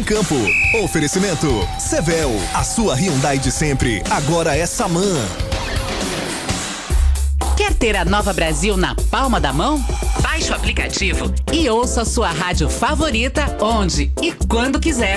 em campo. Oferecimento Sevel, a sua Hyundai de sempre, agora é Saman. Quer ter a Nova Brasil na palma da mão? Baixe o aplicativo e ouça a sua rádio favorita onde e quando quiser.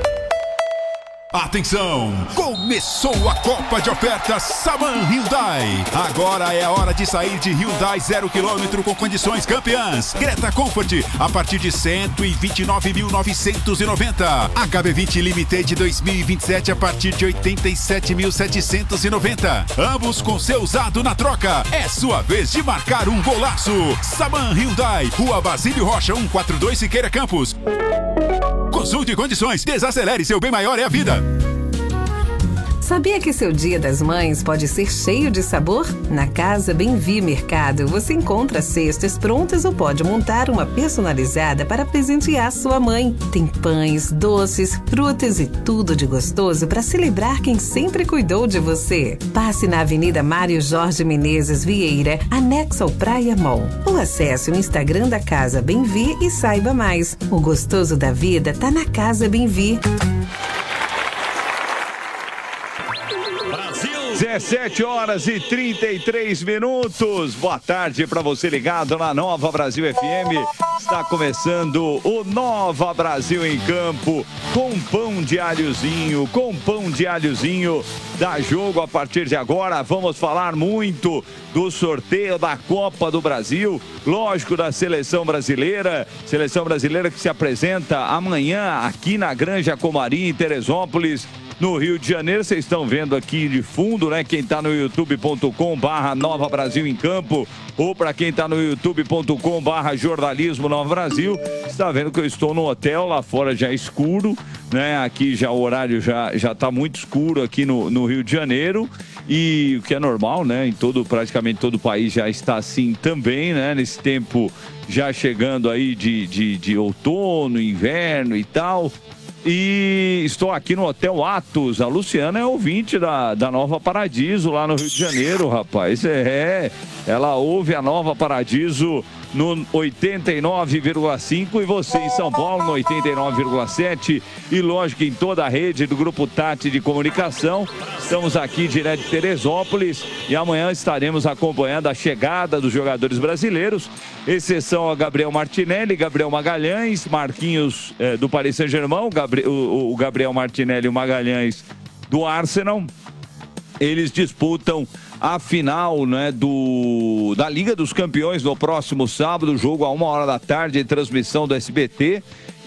Atenção! Começou a Copa de Ofertas Saman Hyundai. Agora é a hora de sair de Hyundai 0 km com condições campeãs. Creta Comfort a partir de 129.990. HB20 Limited 2027 a partir de 87.790. Ambos com seu usado na troca. É sua vez de marcar um golaço. Saman Hyundai, Rua Basílio Rocha 142 Siqueira Campos. Consulte condições, desacelere, seu bem maior é a vida. Sabia que seu Dia das Mães pode ser cheio de sabor? Na Casa Bem-Vi Mercado, você encontra cestas prontas ou pode montar uma personalizada para presentear sua mãe. Tem pães, doces, frutas e tudo de gostoso para celebrar quem sempre cuidou de você. Passe na Avenida Mário Jorge Menezes Vieira, anexo ao Praia Mall. Ou acesse o Instagram da Casa Bem-Vi e saiba mais. O gostoso da vida tá na Casa Bem-Vi. 17 horas e 33 minutos. Boa tarde para você ligado na Nova Brasil FM. Está começando o Nova Brasil em Campo com pão de alhozinho, Dá jogo a partir de agora. Vamos falar muito do sorteio da Copa do Brasil, lógico, da Seleção Brasileira que se apresenta amanhã aqui na Granja Comari, em Teresópolis, no Rio de Janeiro. Vocês estão vendo aqui de fundo, né? Quem está no youtube.com/Nova Brasil em Campo, ou para quem está no youtube.com/Jornalismo Nova Brasil, está vendo que eu estou no hotel, lá fora já é escuro, né? Aqui já o horário já está muito escuro aqui no Rio de Janeiro, e o que é normal, né? Praticamente todo o país já está assim também, né? Nesse tempo já chegando aí de outono, inverno e tal. E estou aqui no Hotel Atos. A Luciana é ouvinte da Nova Paradiso lá no Rio de Janeiro, rapaz. Ela ouve a Nova Paradiso no 89,5 e você em São Paulo no 89,7 e lógico em toda a rede do Grupo Tati de Comunicação. Estamos aqui direto de Teresópolis e amanhã estaremos acompanhando a chegada dos jogadores brasileiros, exceção a Gabriel Martinelli, Gabriel Magalhães, Marquinhos do Paris Saint-Germain, o Gabriel Martinelli e o Magalhães do Arsenal. Eles disputam a final, né, da Liga dos Campeões no próximo sábado, jogo a 1h da tarde, transmissão do SBT.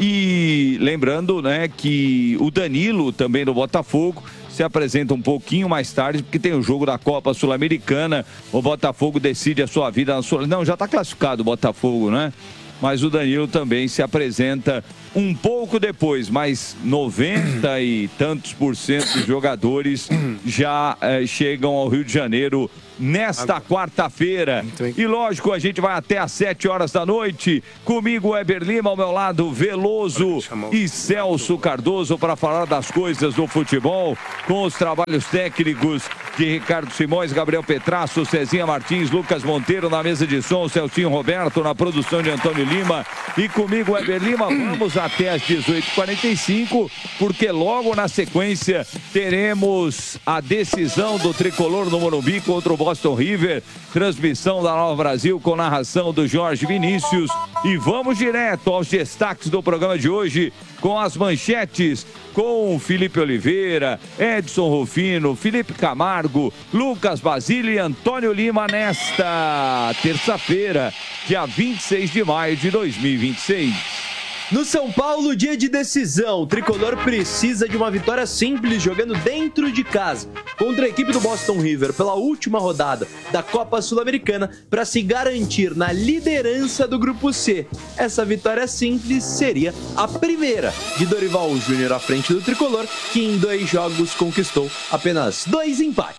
E lembrando, né, que o Danilo, também do Botafogo, se apresenta um pouquinho mais tarde, porque tem o jogo da Copa Sul-Americana. O Botafogo decide a sua vida na Não, já está classificado o Botafogo, né? Mas o Danilo também se apresenta um pouco depois, mas 90 e tantos % dos jogadores já chegam ao Rio de Janeiro nesta quarta-feira. E lógico, a gente vai até às 7 horas da noite. Comigo, Weber Lima, ao meu lado, Veloso e Celso Cardoso, para falar das coisas do futebol, com os trabalhos técnicos de Ricardo Simões, Gabriel Petrasso, Cezinha Martins, Lucas Monteiro na mesa de som, Celcinho Roberto na produção de Antônio Lima. E comigo, Weber Lima, vamos até às 18h45, porque logo na sequência teremos a decisão do Tricolor no Morumbi contra o Boston River, transmissão da Nova Brasil com narração do Jorge Vinícius. E vamos direto aos destaques do programa de hoje, com as manchetes, com Felipe Oliveira, Edson Rufino, Felipe Camargo, Lucas Basílio e Antônio Lima nesta terça-feira, dia 26 de maio de 2026. No São Paulo, dia de decisão, o Tricolor precisa de uma vitória simples jogando dentro de casa contra a equipe do Boston River pela última rodada da Copa Sul-Americana para se garantir na liderança do Grupo C. Essa vitória simples seria a primeira de Dorival Júnior à frente do Tricolor, que em 2 jogos conquistou apenas 2 empates.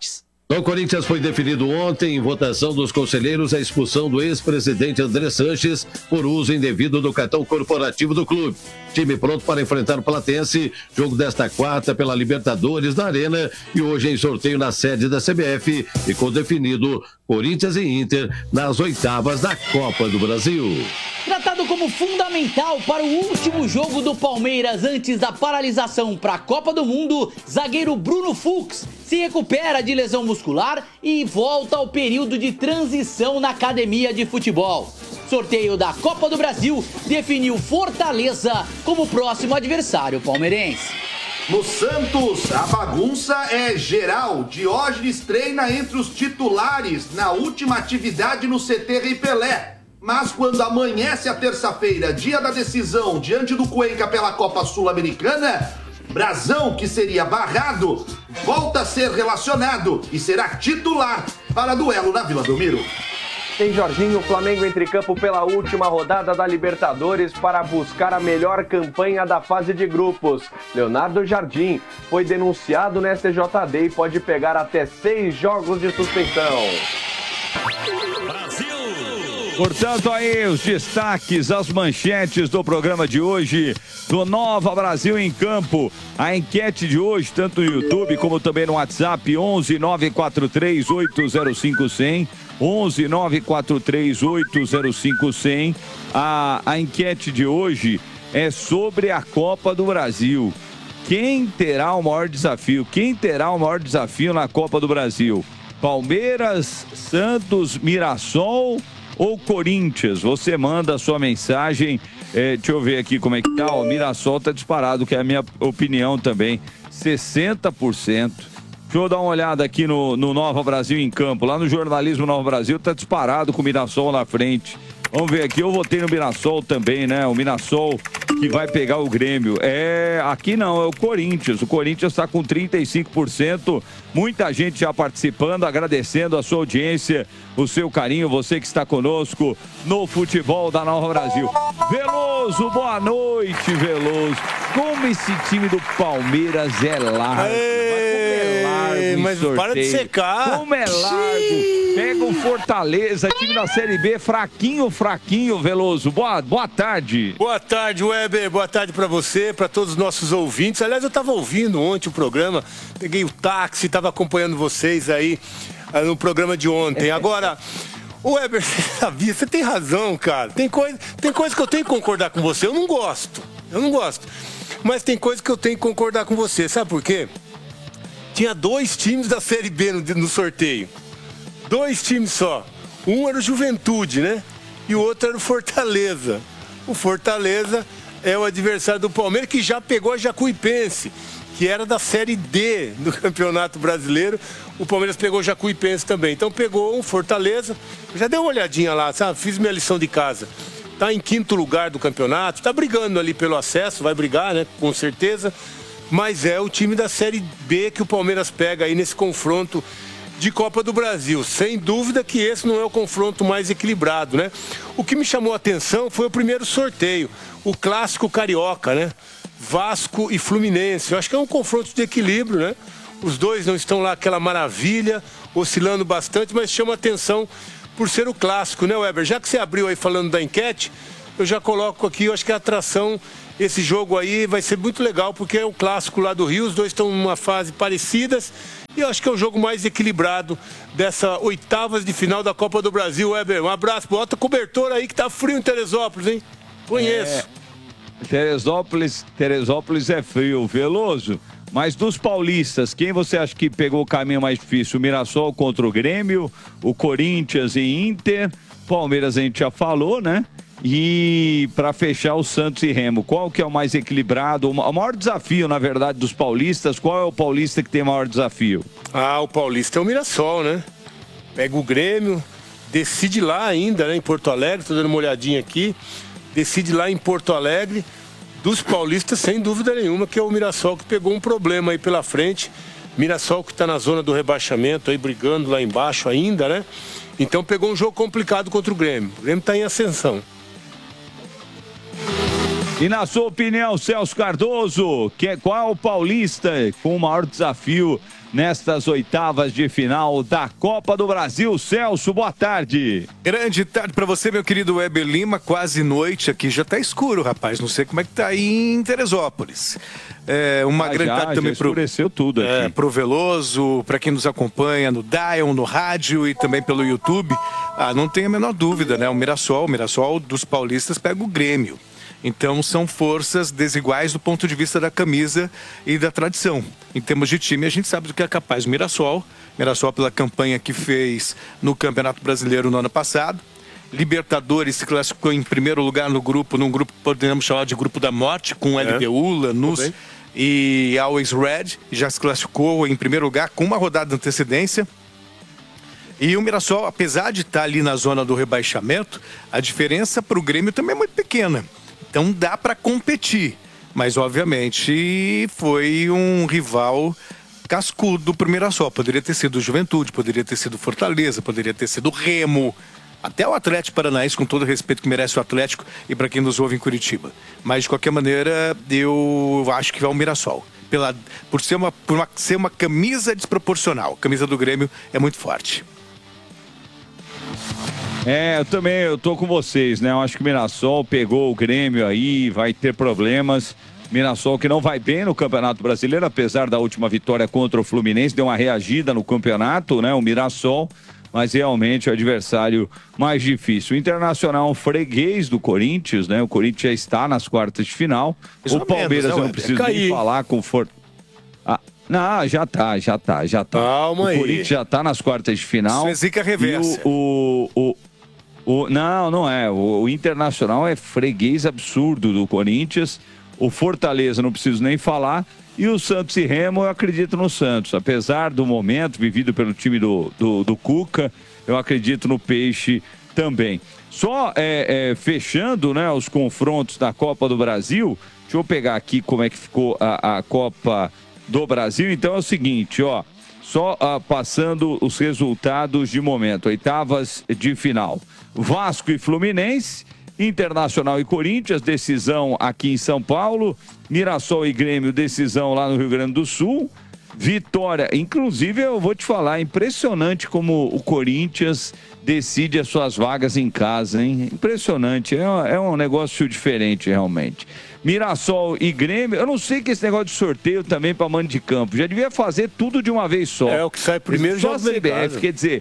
No Corinthians foi definido ontem, em votação dos conselheiros, a expulsão do ex-presidente André Sanches por uso indevido do cartão corporativo do clube. Time pronto para enfrentar o Platense, jogo desta quarta pela Libertadores da Arena e hoje em sorteio na sede da CBF, ficou definido Corinthians e Inter nas oitavas da Copa do Brasil. Tratado como fundamental para o último jogo do Palmeiras antes da paralisação para a Copa do Mundo, zagueiro Bruno Fux se recupera de lesão muscular e volta ao período de transição na academia de futebol. Sorteio da Copa do Brasil definiu Fortaleza como próximo adversário palmeirense. No Santos, a bagunça é geral. Diógenes treina entre os titulares na última atividade no CT Rei Pelé. Mas quando amanhece a terça-feira, dia da decisão, diante do Cuenca pela Copa Sul-Americana, Brazão, que seria barrado, volta a ser relacionado e será titular para duelo na Vila Belmiro. Tem Jorginho, o Flamengo entra em campo pela última rodada da Libertadores para buscar a melhor campanha da fase de grupos. Leonardo Jardim foi denunciado na STJD e pode pegar até 6 jogos de suspensão. Portanto, aí os destaques, as manchetes do programa de hoje do Nova Brasil em Campo. A enquete de hoje, tanto no YouTube como também no WhatsApp, 11 943 805 100. 11 943 805 100. A enquete de hoje é sobre a Copa do Brasil. Quem terá o maior desafio? Quem terá o maior desafio na Copa do Brasil? Palmeiras, Santos, Mirassol ou Corinthians? Você manda a sua mensagem. Deixa eu ver aqui como é que tá. O Mirassol tá disparado, que é a minha opinião também. 60%. Deixa eu dar uma olhada aqui no Nova Brasil em Campo. Lá no jornalismo Nova Brasil tá disparado com o Mirassol na frente. Vamos ver aqui, eu votei no Mirassol também, né? O Mirassol que vai pegar o Grêmio. Aqui não, é o Corinthians. O Corinthians está com 35%. Muita gente já participando, agradecendo a sua audiência, o seu carinho, você que está conosco no futebol da Nova Brasil. Veloso, boa noite, Veloso. Como esse time do Palmeiras é largo. Mas para de secar. Como é largo. Pega o Fortaleza, time da Série B, fraquinho, Veloso. Boa tarde. Boa tarde, Weber. Boa tarde para você, para todos os nossos ouvintes. Aliás, eu estava ouvindo ontem o programa, peguei o táxi, estava acompanhando vocês aí no programa de ontem. Agora, Weber, você sabia, você tem razão, cara. Tem coisa que eu tenho que concordar com você. Eu não gosto. Mas tem coisa que eu tenho que concordar com você. Sabe por quê? Tinha 2 times da Série B no sorteio. 2 times só. Um era o Juventude, né? E o outro era o Fortaleza. O Fortaleza é o adversário do Palmeiras, que já pegou a Jacuipense, que era da Série D do Campeonato Brasileiro. O Palmeiras pegou o Jacuipense também. Então pegou o Fortaleza. Já dei uma olhadinha lá, sabe? Fiz minha lição de casa. Tá em 5º lugar do campeonato. Tá brigando ali pelo acesso. Vai brigar, né? Com certeza. Mas é o time da Série B que o Palmeiras pega aí nesse confronto de Copa do Brasil. Sem dúvida que esse não é o confronto mais equilibrado, né? O que me chamou a atenção foi o primeiro sorteio, o clássico carioca, né? Vasco e Fluminense. Eu acho que é um confronto de equilíbrio, né? Os dois não estão lá aquela maravilha, oscilando bastante, mas chama a atenção por ser o clássico, né, Weber? Já que você abriu aí falando da enquete, eu já coloco aqui, eu acho que a atração, esse jogo aí vai ser muito legal, porque é o clássico lá do Rio, os dois estão numa fase parecidas, e eu acho que é o jogo mais equilibrado dessa oitavas de final da Copa do Brasil, Weber. Um abraço, bota cobertor aí que tá frio em Teresópolis, hein? Conheço. Teresópolis é frio, Veloso. Mas dos paulistas, quem você acha que pegou o caminho mais difícil? O Mirassol contra o Grêmio, o Corinthians e Inter, Palmeiras a gente já falou, né? E para fechar o Santos e Remo, qual que é o mais equilibrado? O maior desafio, na verdade, dos paulistas, qual é o paulista que tem o maior desafio? O paulista é o Mirassol, né? Pega o Grêmio, decide lá ainda, né, em Porto Alegre, tô dando uma olhadinha aqui, decide lá em Porto Alegre. Dos paulistas, sem dúvida nenhuma, que é o Mirassol que pegou um problema aí pela frente. Mirassol que está na zona do rebaixamento, aí brigando lá embaixo ainda, né? Então pegou um jogo complicado contra o Grêmio. O Grêmio está em ascensão. E na sua opinião, Celso Cardoso, qual é o paulista com o maior desafio nestas oitavas de final da Copa do Brasil? Celso, boa tarde. Grande tarde para você, meu querido Weber Lima. Quase noite aqui, já tá escuro, rapaz. Não sei como é que tá aí em Teresópolis. Uma grande tarde também escureceu tudo aqui. Pro Veloso, para quem nos acompanha no Dial, no rádio e também pelo YouTube. Não tem a menor dúvida, né? O Mirassol dos paulistas pega o Grêmio. Então são forças desiguais do ponto de vista da camisa e da tradição. Em termos de time, a gente sabe do que é capaz o Mirassol. Mirassol pela campanha que fez no Campeonato Brasileiro no ano passado. Libertadores se classificou em primeiro lugar num grupo que podemos chamar de grupo da morte, com LDU, Lanús e Always Red. Já se classificou em primeiro lugar com uma rodada de antecedência. E o Mirassol, apesar de estar ali na zona do rebaixamento, a diferença para o Grêmio também é muito pequena. Então dá para competir, mas obviamente foi um rival cascudo para o Mirassol. Poderia ter sido o Juventude, poderia ter sido Fortaleza, poderia ter sido o Remo, até o Atlético Paranaense, com todo o respeito que merece o Atlético e para quem nos ouve em Curitiba. Mas de qualquer maneira, eu acho que vai o Mirassol. Por ser uma camisa desproporcional. A camisa do Grêmio é muito forte. Eu tô com vocês, né? Eu acho que o Mirassol pegou o Grêmio aí, vai ter problemas. Mirassol que não vai bem no Campeonato Brasileiro, apesar da última vitória contra o Fluminense, deu uma reagida no campeonato, né? O Mirassol, mas realmente o adversário mais difícil. O Internacional é um freguês do Corinthians, né? O Corinthians já está nas quartas de final. O Palmeiras eu não preciso nem falar com Não, já tá. Calma aí. O Corinthians já tá nas quartas de final. Isso é zica reversa. Não é. O Internacional é freguês absurdo do Corinthians. O Fortaleza, não preciso nem falar. E o Santos e Remo, eu acredito no Santos. Apesar do momento vivido pelo time do Cuca, eu acredito no Peixe também. Só fechando, né, os confrontos da Copa do Brasil, deixa eu pegar aqui como é que ficou a Copa do Brasil. Então é o seguinte, só passando os resultados de momento. Oitavas de final. Vasco e Fluminense, Internacional e Corinthians, decisão aqui em São Paulo. Mirassol e Grêmio, decisão lá no Rio Grande do Sul. Vitória, inclusive eu vou te falar, impressionante como o Corinthians decide as suas vagas em casa, hein? Impressionante, é um negócio diferente realmente. Mirassol e Grêmio, eu não sei que esse negócio de sorteio também para mando de campo, já devia fazer tudo de uma vez só. É o que sai primeiro, só a CBF, quer dizer,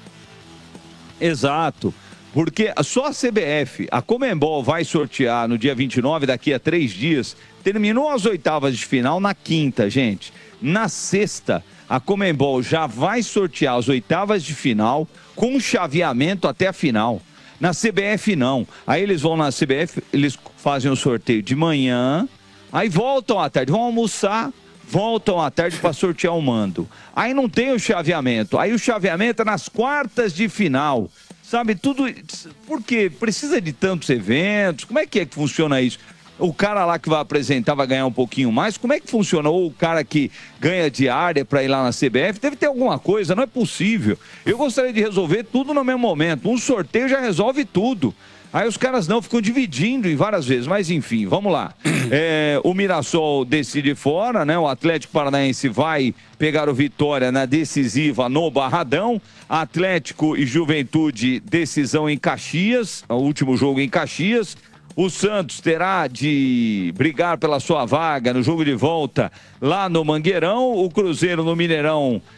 exato, porque só a CBF, a Conmebol vai sortear no dia 29, daqui a 3 dias, terminou as oitavas de final na quinta, gente. Na sexta, a Conmebol já vai sortear as oitavas de final com um chaveamento até a final. Na CBF não. Aí eles vão na CBF, eles fazem o sorteio de manhã, aí voltam à tarde, vão almoçar, voltam à tarde para sortear o mando. Aí não tem o chaveamento. Aí o chaveamento é nas quartas de final. Sabe, tudo... Por quê? Precisa de tantos eventos? Como é que funciona isso? O cara lá que vai apresentar vai ganhar um pouquinho mais? Como é que funciona? Ou o cara que ganha diária para ir lá na CBF? Deve ter alguma coisa, não é possível. Eu gostaria de resolver tudo no mesmo momento. Um sorteio já resolve tudo. Aí os caras não ficam dividindo em várias vezes. Mas enfim, vamos lá. O Mirassol decide fora, né? O Atlético Paranaense vai pegar o Vitória na decisiva no Barradão. Atlético e Juventude, decisão em Caxias. O último jogo em Caxias. O Santos terá de brigar pela sua vaga no jogo de volta lá no Mangueirão. O Cruzeiro no Mineirão